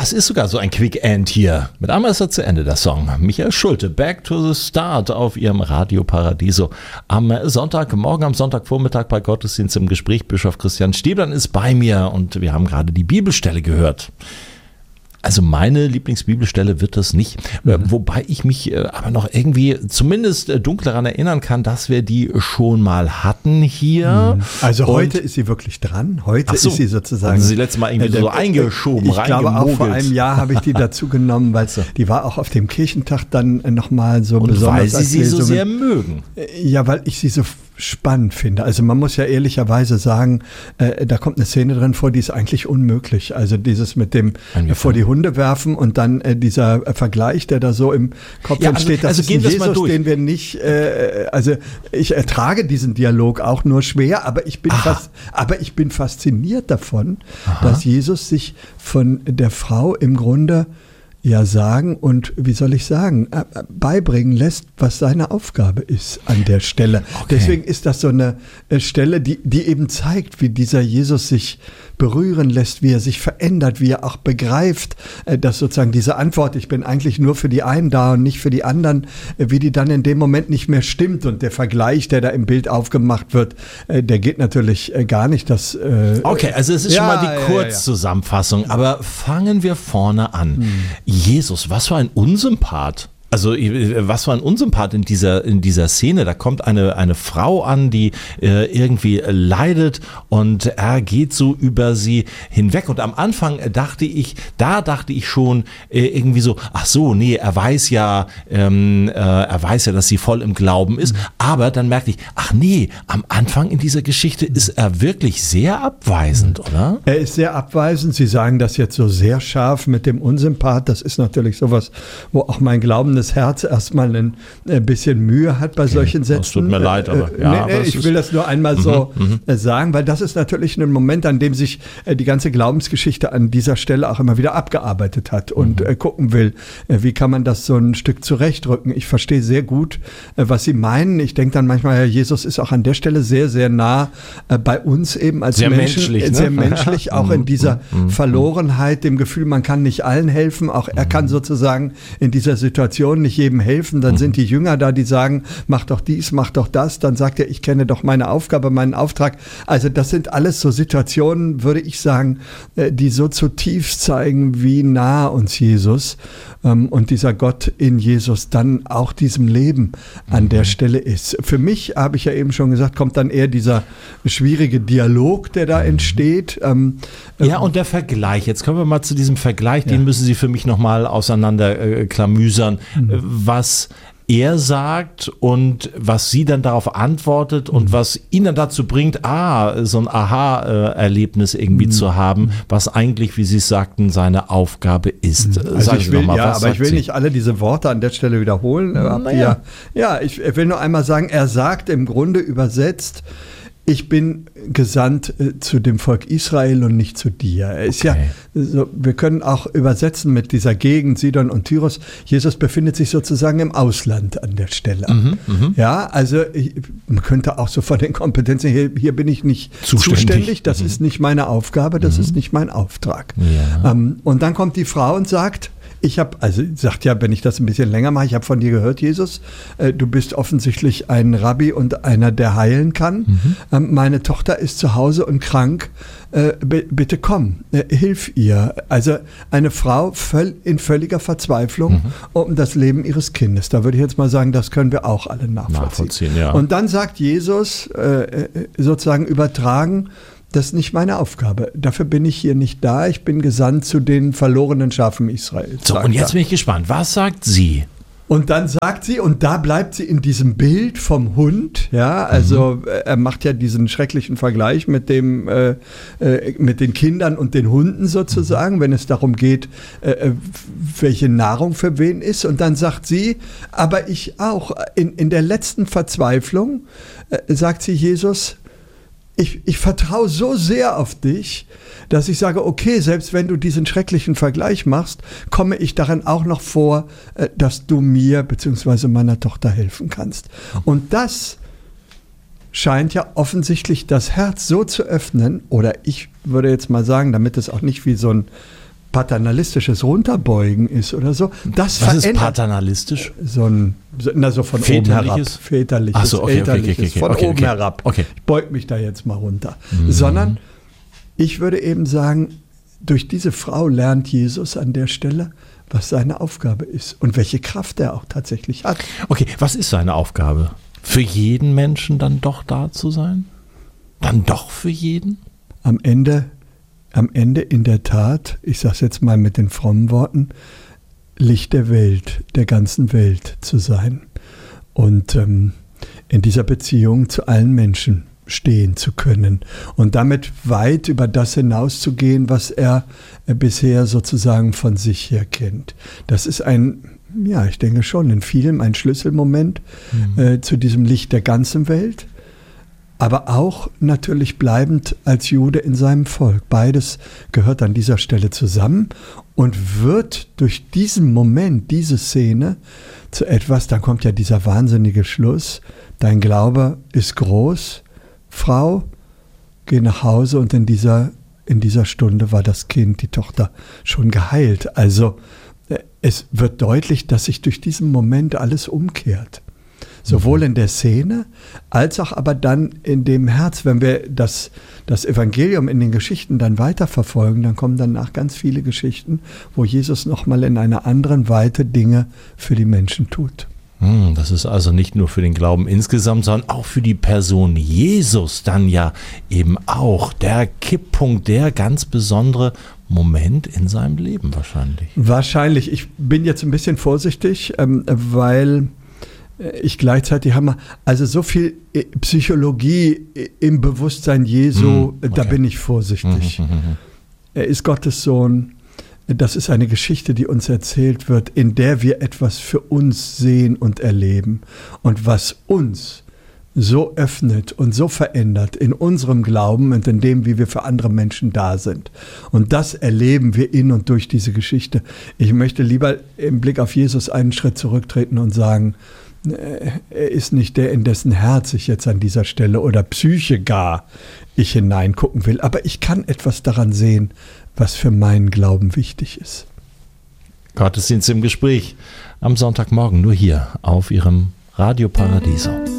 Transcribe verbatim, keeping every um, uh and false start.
das ist sogar so ein Quick End hier. Mit einmal ist er zu Ende, der Song. Michael Schulte, Back to the Start auf ihrem Radio Paradiso. Am Sonntagmorgen, am Sonntagvormittag bei Gottesdienst im Gespräch. Bischof Christian Stäblein ist bei mir und wir haben gerade die Bibelstelle gehört. Also meine Lieblingsbibelstelle wird das nicht, mhm. wobei ich mich aber noch irgendwie zumindest dunkel daran erinnern kann, dass wir die schon mal hatten hier. Also und heute ist sie wirklich dran, heute so, ist sie sozusagen. Haben Sie letztes Mal irgendwie äh, so eingeschoben, Ich glaube auch vor einem Jahr habe ich die dazu genommen, weil so. die war auch auf dem Kirchentag dann nochmal so und besonders. Weil Sie sie so sehr mögen. Ja, weil ich sie so spannend finde. Also man muss ja ehrlicherweise sagen, äh, da kommt eine Szene drin vor, die ist eigentlich unmöglich. Also dieses mit dem äh, vor die Hunde werfen und dann äh, dieser äh, Vergleich, der da so im Kopf ja, entsteht, also, das also ist ein Jesus, den wir nicht, äh, also ich ertrage diesen Dialog auch nur schwer, aber ich bin, fast, aber ich bin fasziniert davon, Aha. dass Jesus sich von der Frau im Grunde ja sagen und, wie soll ich sagen, beibringen lässt, was seine Aufgabe ist an der Stelle. Okay. Deswegen ist das so eine Stelle, die, die eben zeigt, wie dieser Jesus sich berühren lässt, wie er sich verändert, wie er auch begreift, dass sozusagen diese Antwort, ich bin eigentlich nur für die einen da und nicht für die anderen, wie die dann in dem Moment nicht mehr stimmt. Und der Vergleich, der da im Bild aufgemacht wird, der geht natürlich gar nicht. Das, okay, also es ist ja, schon mal die Kurzzusammenfassung, ja, ja. aber fangen wir vorne an. Hm. Jesus, was für ein Unsympath. Also was war ein Unsympath in dieser in dieser Szene? Da kommt eine eine Frau an, die äh, irgendwie leidet und er geht so über sie hinweg. Und am Anfang dachte ich, da dachte ich schon äh, irgendwie so, ach so, nee, er weiß ja, ähm, äh, er weiß ja, dass sie voll im Glauben ist. Mhm. Aber dann merkte ich, ach nee, am Anfang in dieser Geschichte ist er wirklich sehr abweisend, oder? Er ist sehr abweisend. Sie sagen das jetzt so sehr scharf mit dem Unsympath. Das ist natürlich sowas, wo auch mein Glauben das Herz erstmal ein, ein bisschen Mühe hat bei okay, solchen Sätzen. Das tut mir leid, aber, ja, nee, nee, aber ich will das nur einmal mhm, so mhm. sagen, weil das ist natürlich ein Moment, an dem sich die ganze Glaubensgeschichte an dieser Stelle auch immer wieder abgearbeitet hat und mhm. gucken will, wie kann man das so ein Stück zurechtrücken. Ich verstehe sehr gut, was Sie meinen. Ich denke dann manchmal, Herr Jesus ist auch an der Stelle sehr, sehr nah bei uns eben als sehr Menschen. Menschlich, ne? Sehr menschlich, auch in dieser mhm. Verlorenheit, dem Gefühl, man kann nicht allen helfen. Auch er kann sozusagen in dieser Situation nicht jedem helfen, dann mhm. sind die Jünger da, die sagen, mach doch dies, mach doch das, dann sagt er, ich kenne doch meine Aufgabe, meinen Auftrag. Also das sind alles so Situationen, würde ich sagen, die so zutiefst zeigen, wie nah uns Jesus und dieser Gott in Jesus dann auch diesem Leben an mhm. der Stelle ist. Für mich, habe ich ja eben schon gesagt, kommt dann eher dieser schwierige Dialog, der da mhm. entsteht. Ähm, ja, und der Vergleich, jetzt kommen wir mal zu diesem Vergleich, ja. den müssen Sie für mich nochmal auseinander äh, klamüsern. Mhm. Was er sagt und was sie dann darauf antwortet und was ihn dann dazu bringt, ah, so ein Aha-Erlebnis irgendwie mhm. zu haben, was eigentlich, wie Sie es sagten, seine Aufgabe ist. Also Sagen ich will, mal, ja, aber ich will sie? nicht alle diese Worte an der Stelle wiederholen. Naja. Ja, ja, ich will nur einmal sagen, er sagt im Grunde übersetzt, ich bin gesandt äh, zu dem Volk Israel und nicht zu dir. Er ist okay. ja, so, wir können auch übersetzen mit dieser Gegend Sidon und Tyros. Jesus befindet sich sozusagen im Ausland an der Stelle. Mhm, ja, also ich, man könnte auch so von den Kompetenzen, hier, hier bin ich nicht zuständig, zuständig. das mhm. ist nicht meine Aufgabe, das mhm. ist nicht mein Auftrag. Ja. Ähm, und dann kommt die Frau und sagt, ich habe, also sagt ja, wenn ich das ein bisschen länger mache, ich habe von dir gehört, Jesus, äh, du bist offensichtlich ein Rabbi und einer, der heilen kann. Mhm. Ähm, meine Tochter ist zu Hause und krank. Äh, b- bitte komm, äh, hilf ihr. Also eine Frau völ- in völliger Verzweiflung mhm. um das Leben ihres Kindes. Da würde ich jetzt mal sagen, das können wir auch alle nachvollziehen. nachvollziehen ja. Und dann sagt Jesus, äh, sozusagen übertragen, das ist nicht meine Aufgabe. Dafür bin ich hier nicht da. Ich bin gesandt zu den verlorenen Schafen Israels. So, und jetzt bin ich gespannt. Was sagt sie? Und dann sagt sie, und da bleibt sie in diesem Bild vom Hund, ja, also mhm. er macht ja diesen schrecklichen Vergleich mit dem, äh, äh, mit den Kindern und den Hunden sozusagen, mhm. wenn es darum geht, äh, welche Nahrung für wen ist. Und dann sagt sie, aber ich auch, in, in der letzten Verzweiflung, äh, sagt sie, Jesus, Ich, ich vertraue so sehr auf dich, dass ich sage, okay, selbst wenn du diesen schrecklichen Vergleich machst, komme ich darin auch noch vor, dass du mir bzw. meiner Tochter helfen kannst. Und das scheint ja offensichtlich das Herz so zu öffnen, oder ich würde jetzt mal sagen, damit es auch nicht wie so ein paternalistisches Runterbeugen ist oder so. Das Was ist paternalistisch? So ein, na so von oben herab. Väterliches, Ach so, okay, elterliches, okay, okay, okay, von okay, oben okay. herab. Okay. Ich beug mich da jetzt mal runter. Mhm. Sondern ich würde eben sagen, durch diese Frau lernt Jesus an der Stelle, was seine Aufgabe ist und welche Kraft er auch tatsächlich hat. Okay, was ist seine Aufgabe? Für jeden Menschen dann doch da zu sein? Dann doch für jeden? Am Ende, am Ende in der Tat, ich sage es jetzt mal mit den frommen Worten, Licht der Welt, der ganzen Welt zu sein. Und ähm, in dieser Beziehung zu allen Menschen stehen zu können und damit weit über das hinauszugehen, was er äh, bisher sozusagen von sich her kennt. Das ist ein, ja, ich denke schon, in vielem ein Schlüsselmoment mhm. äh, zu diesem Licht der ganzen Welt, aber auch natürlich bleibend als Jude in seinem Volk. Beides gehört an dieser Stelle zusammen und wird durch diesen Moment, diese Szene zu etwas, dann kommt ja dieser wahnsinnige Schluss, dein Glaube ist groß, Frau, geh nach Hause, und in dieser, in dieser Stunde war das Kind, die Tochter, schon geheilt. Also es wird deutlich, dass sich durch diesen Moment alles umkehrt. Sowohl in der Szene, als auch aber dann in dem Herz. Wenn wir das, das Evangelium in den Geschichten dann weiterverfolgen, dann kommen danach ganz viele Geschichten, wo Jesus nochmal in einer anderen Weite Dinge für die Menschen tut. Das ist also nicht nur für den Glauben insgesamt, sondern auch für die Person Jesus dann ja eben auch der Kipppunkt, der ganz besondere Moment in seinem Leben wahrscheinlich. Wahrscheinlich. Ich bin jetzt ein bisschen vorsichtig, ähm, weil ich gleichzeitig habe, also so viel Psychologie im Bewusstsein Jesu, mm, okay. da bin ich vorsichtig. Mm, mm, mm. Er ist Gottes Sohn. Das ist eine Geschichte, die uns erzählt wird, in der wir etwas für uns sehen und erleben. Und was uns so öffnet und so verändert in unserem Glauben und in dem, wie wir für andere Menschen da sind. Und das erleben wir in und durch diese Geschichte. Ich möchte lieber im Blick auf Jesus einen Schritt zurücktreten und sagen, er ist nicht der, in dessen Herz ich jetzt an dieser Stelle oder Psyche gar ich hineingucken will. Aber ich kann etwas daran sehen, was für meinen Glauben wichtig ist. Gottesdienst im Gespräch am Sonntagmorgen, nur hier auf Ihrem Radio Paradiso.